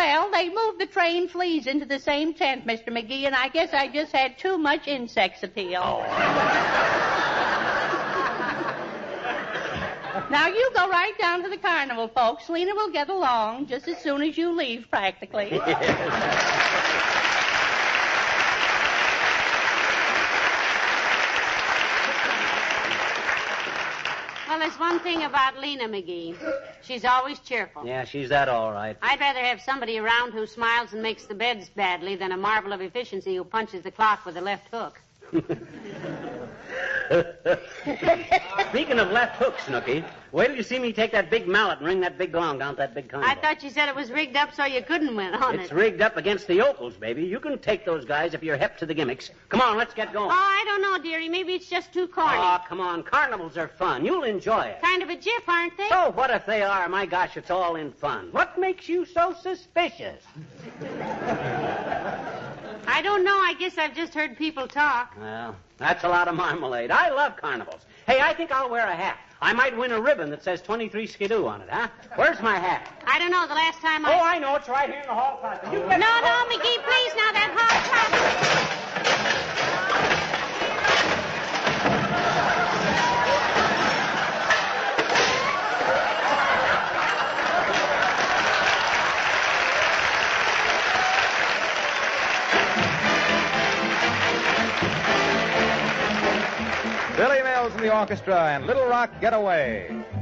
Well, they moved the trained fleas into the same tent, Mr. McGee, and I guess I just had too much insect appeal. Oh. Now, you go right down to the carnival, folks. Lena will get along just as soon as you leave, practically. Well, there's one thing about Lena McGee. She's always cheerful. Yeah, she's that all right. I'd rather have somebody around who smiles and makes the beds badly than a marvel of efficiency who punches the clock with a left hook. Speaking of left hooks, Snooky, wait till you see me take that big mallet and ring that big gong down to that big carnival. I thought you said it was rigged up so you couldn't win on it. It's rigged up against the yokels, baby. You can take those guys if you're hep to the gimmicks. Come on, let's get going. Oh, I don't know, dearie. Maybe it's just too corny. Oh, come on. Carnivals are fun. You'll enjoy it. Kind of a jiff, aren't they? So what if they are? My gosh, it's all in fun. What makes you so suspicious? I don't know. I guess I've just heard people talk. Well, that's a lot of marmalade. I love carnivals. Hey, I think I'll wear a hat. I might win a ribbon that says 23 Skidoo on it, huh? Where's my hat? I don't know. The last time Oh, I know. It's right here in the hall closet. You get No, McGee, please, now, that hall Billy Mills and the orchestra and Little Rock Getaway.